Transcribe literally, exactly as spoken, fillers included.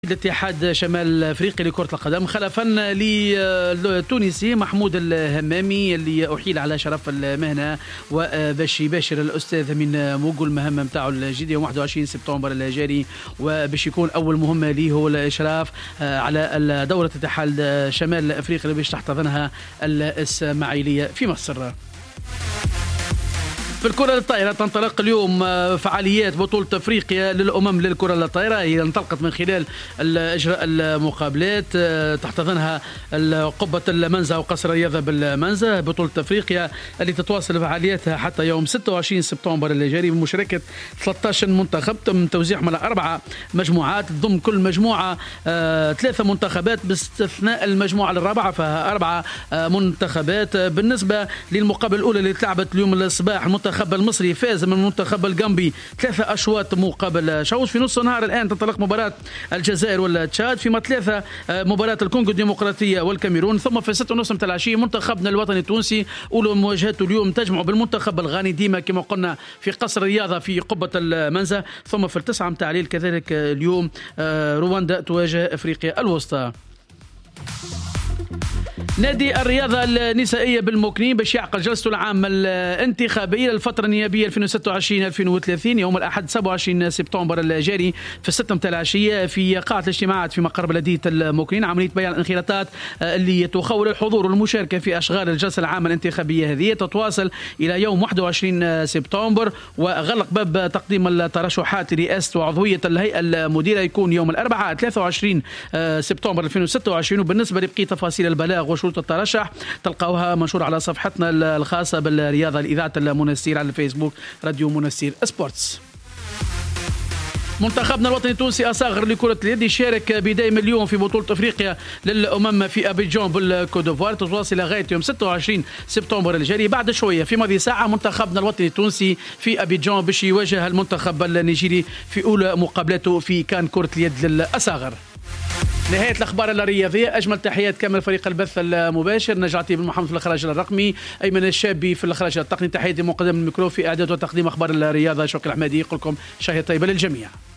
الاتحاد شمال افريقيا لكرة القدم خلفا للتونسي محمود الهمامي اللي احيل على شرف المهنة وباش يباشر الاستاذ من موجو المهمة نتاعو الجديدة يوم واحد وعشرين سبتمبر الجاري، وباش يكون اول مهمة ليه هو الاشراف على دورة اتحاد شمال افريقيا اللي باش تحتضنها الاسماعيلية في مصر. في الكرة الطائرة تنطلق اليوم فعاليات بطولة افريقيا للامم للكرة الطائرة، هي انطلقت من خلال اجراء المقابلات تحتضنها قبة المنزه وقصر الرياضة بالمنزه. بطولة افريقيا اللي تتواصل فعالياتها حتى يوم ستة وعشرين سبتمبر الجاري بمشاركة ثلاثة عشر منتخب، تم توزيعهم على اربعة مجموعات تضم كل مجموعة آه ثلاثة منتخبات باستثناء المجموعة الرابعة فيها اربعة آه منتخبات. بالنسبة للمقابلة الاولى اللي تلعبت اليوم الصباح المنتخب المصري فاز من المنتخب الجامبي ثلاثة أشواط مقابل شوط. في نص النهار الآن تنطلق مباراة الجزائر والتشاد، فيما ثلاثة مباراة الكونغو الديمقراطية والكاميرون، ثم في ستة ونص متاع العشية منتخبنا الوطني التونسي أولى مواجهته اليوم تجمع بالمنتخب الغاني ديما كما قلنا في قصر الرياضة في قبة المنزه، ثم في التسعة متاع الليل كذلك اليوم رواندا تواجه أفريقيا الوسطى. نادي الرياضة النسائية بالموكنين باش يعقد جلسته العامة الانتخابية للفترة النيابية ألفين وستة وعشرين ألفين وثلاثين يوم الأحد سبعة وعشرين سبتمبر الجاري في الستة متاع العشية في قاعة الاجتماعات في مقر بلدية الموكنين. عملية بيان الانخراطات اللي تخول الحضور والمشاركة في أشغال الجلسة العامة الانتخابية هذه تتواصل إلى يوم واحد وعشرين سبتمبر، وغلق باب تقديم الترشحات لرئاسة وعضوية الهيئة المديرة يكون يوم الأربعاء ثلاثة وعشرين سبتمبر ألفين وستة وعشرين. وبالنسبة لبقية تفاصيل البلاغ وشروط الترشح تلقاوها منشور على صفحتنا الخاصة بالرياضة لإذاعة المنستير على الفيسبوك راديو منستير سبورتس. منتخبنا الوطني التونسي أصاغر لكرة اليد يشارك بداية اليوم في بطولة افريقيا للأمم في أبيجان بالكودوفوار تتواصل لغاية يوم ستة وعشرين سبتمبر الجاري. بعد شوية في ماضي ساعة منتخبنا الوطني التونسي في أبيجان باش يواجه المنتخب النيجيري في أولى مقابلته في كان كرة اليد للأصاغر. نهاية الأخبار الرياضية، أجمل تحيات كامل فريق البث المباشر، نجعتي بن محمد في الإخراج الرقمي، أيمن الشابي في الإخراج التقني، تحياتي مقدم الميكرو في إعداد وتقديم أخبار الرياضة شوقي الحمادي. يقول لكم شهية طيبة للجميع.